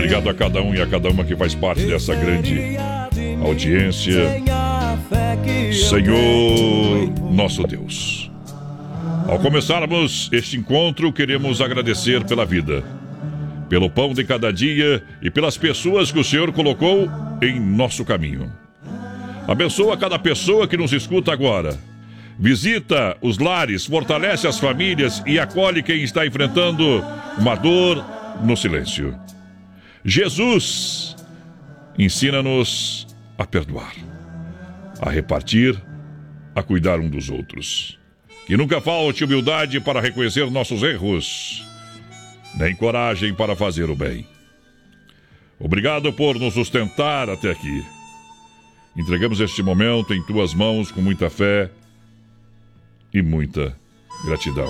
Obrigado a cada um e a cada uma que faz parte dessa grande audiência. Senhor nosso Deus, ao começarmos este encontro, queremos agradecer pela vida, pelo pão de cada dia e pelas pessoas que o Senhor colocou em nosso caminho. Abençoa cada pessoa que nos escuta agora. Visita os lares, fortalece as famílias e acolhe quem está enfrentando uma dor no silêncio. Jesus, ensina-nos a perdoar, a repartir, a cuidar um dos outros. Que nunca falte humildade para reconhecer nossos erros, nem coragem para fazer o bem. Obrigado por nos sustentar até aqui. Entregamos este momento em tuas mãos com muita fé e muita gratidão.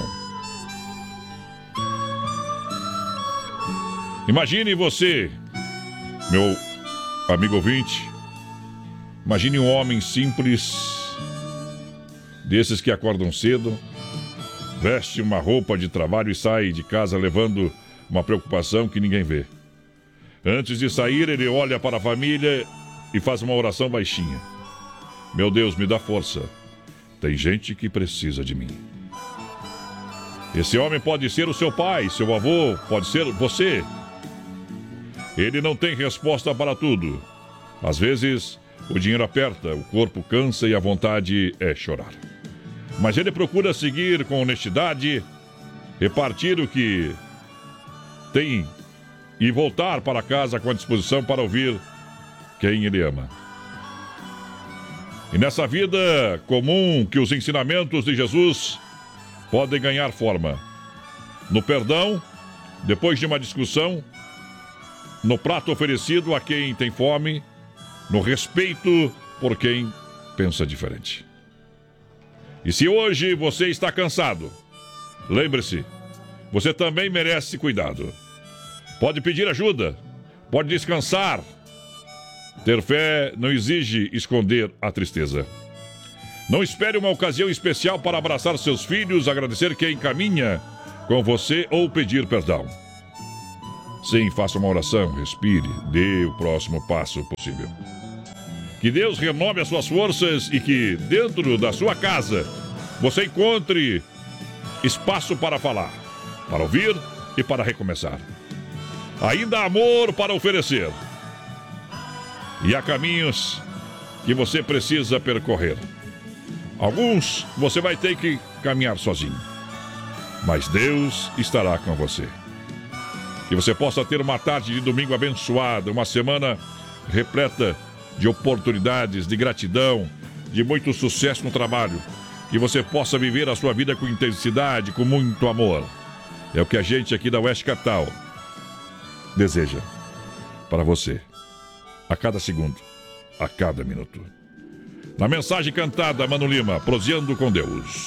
Imagine você, meu amigo ouvinte, imagine um homem simples, desses que acordam cedo, veste uma roupa de trabalho e sai de casa levando uma preocupação que ninguém vê. Antes de sair, ele olha para a família e faz uma oração baixinha. Meu Deus, me dá força. Tem gente que precisa de mim. Esse homem pode ser o seu pai, seu avô, pode ser você. Ele não tem resposta para tudo. Às vezes, o dinheiro aperta, o corpo cansa e a vontade é chorar. Mas ele procura seguir com honestidade, repartir o que tem e voltar para casa com a disposição para ouvir quem ele ama. E nessa vida comum que os ensinamentos de Jesus podem ganhar forma. No perdão, depois de uma discussão, no prato oferecido a quem tem fome, no respeito por quem pensa diferente. E se hoje você está cansado, lembre-se, você também merece cuidado. Pode pedir ajuda, pode descansar. Ter fé não exige esconder a tristeza. Não espere uma ocasião especial para abraçar seus filhos, agradecer quem caminha com você ou pedir perdão. Sim, faça uma oração, respire, dê o próximo passo possível. Que Deus renove as suas forças e que dentro da sua casa você encontre espaço para falar, para ouvir e para recomeçar. Ainda há amor para oferecer. E há caminhos que você precisa percorrer. Alguns você vai ter que caminhar sozinho. Mas Deus estará com você. Que você possa ter uma tarde de domingo abençoada, uma semana repleta de oportunidades, de gratidão, de muito sucesso no trabalho. Que você possa viver a sua vida com intensidade, com muito amor. É o que a gente aqui da Oeste Capital deseja para você. A cada segundo, a cada minuto. Na mensagem cantada, Mano Lima, proseando com Deus.